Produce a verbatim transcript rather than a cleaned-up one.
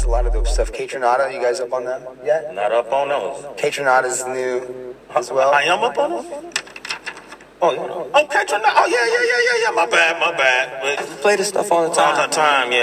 a lot of dope stuff. Kaytranada, you guys up on that yet? Not up on those. Kaytranada's new as well. I am up on those? Oh, yeah. Oh, Kaytranada. Oh, yeah, yeah, yeah, yeah, yeah. My bad, my bad. Play this stuff all the time. All the time, yeah.